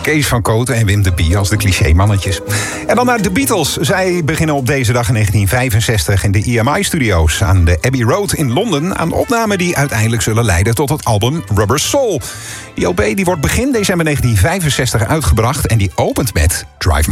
Kees van Kooten en Wim de Bie als de clichémannetjes. En dan naar de Beatles. Zij beginnen op deze dag in 1965 in de EMI-studio's aan de Abbey Road in Londen aan opnamen die uiteindelijk zullen leiden tot het album Rubber Soul. Die LP die wordt begin december 1965 uitgebracht en die opent met Drive My